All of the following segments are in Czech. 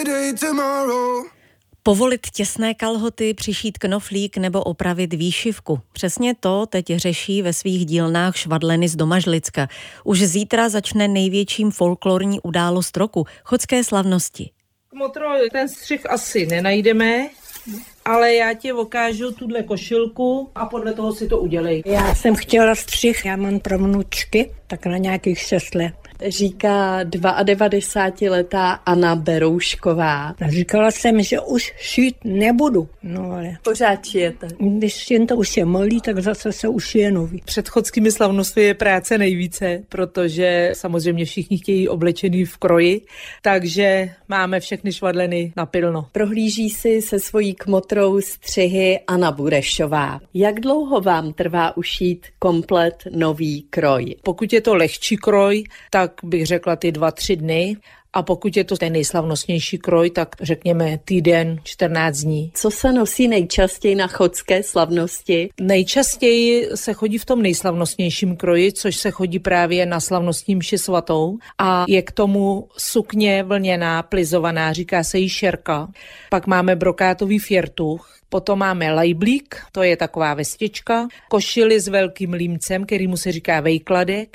Povolit těsné kalhoty, přišít knoflík nebo opravit výšivku. Přesně to teď řeší ve svých dílnách švadleny z Domažlicka. Už zítra začne největším folklorní událost roku – chodské slavnosti. Kmotro, ten střih asi nenajdeme, ale já ti ukážu tuhle košilku a podle toho si to udělej. Já jsem chtěla střih, já mám pravnučky, tak na nějakých 6 let. Říká 92letá Anna Beroušková. Říkala jsem, že už šít nebudu. No ale Pořád šijete. když jen to už je malý, tak zase se ušije nový. Před chodskými slavnostmi je práce nejvíce, protože samozřejmě všichni chtějí oblečený v kroji, takže máme všechny švadleny napilno. Prohlíží si se svojí kmotrou střihy Anna Burešová. Jak dlouho vám trvá ušít komplet nový kroj? Pokud je to lehčí kroj, tak bych řekla ty 2-3 dny. A pokud je to ten nejslavnostnější kroj, tak řekněme týden, 14 dní. Co se nosí nejčastěji na chodské slavnosti? Nejčastěji se chodí v tom nejslavnostnějším kroji, což se chodí právě na slavnostní mši svatou. A je k tomu sukně vlněná, plizovaná, říká se jí šerka. Pak máme brokátový fjertuch. Potom máme lajblík, to je taková vestička, košili s velkým límcem, kterýmu se říká vejkladek,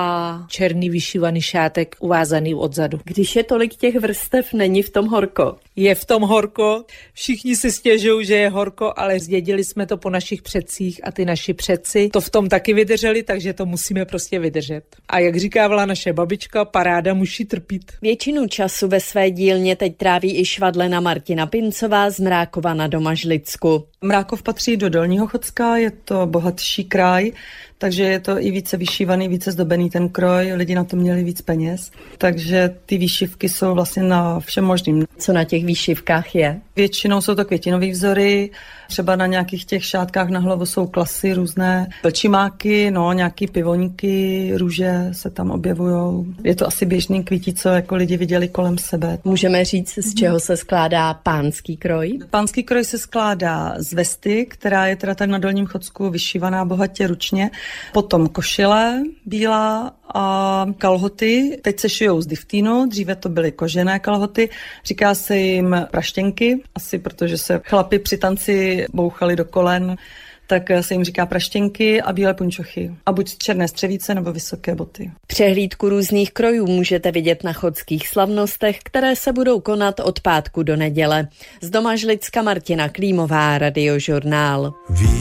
a černý vyšívaný šátek uvázaný odzadu. Když je tolik těch vrstev, není v tom horko? Je v tom horko, všichni si stěžují, že je horko, ale zdědili jsme to po našich předcích a ty naši předci to v tom taky vydrželi, takže to musíme prostě vydržet. A jak říkávala naše babička, paráda musí trpít. Většinu času ve své dílně teď tráví i švadlena Martina Pincová z Mrákova na Domažlicku. Mrákov patří do Dolního Chodska, je to bohatší kraj, takže je to i více vyšívaný, více zdobený ten kroj, lidi na to měli víc peněz, takže ty výšivky jsou vlastně na všem možným. Co na těch výšivkách je? Většinou jsou to květinové vzory, třeba na nějakých těch šátkách na hlavu jsou klasy různé, vlčimáky, nějaký pivoníky, růže se tam objevujou. Je to asi běžný kvítí, co jako lidi viděli kolem sebe. Můžeme říct, z čeho se skládá pánský kroj? Pánský kroj se skládá z vesty, která je teda tak na Dolním Chodsku vyšívaná bohatě ručně, potom košile bílá a kalhoty. Teď se šijou z diftínu, dříve to byly kožené kalhoty, říká se jim praštěnky, asi protože se chlapi při tanci bouchali do kolen, tak se jim říká praštěnky a bílé punčochy. A buď černé střevíce nebo vysoké boty. Přehlídku různých krojů můžete vidět na chodských slavnostech, které se budou konat od pátku do neděle. Z Domažlicka Martina Klímová, Radiožurnál.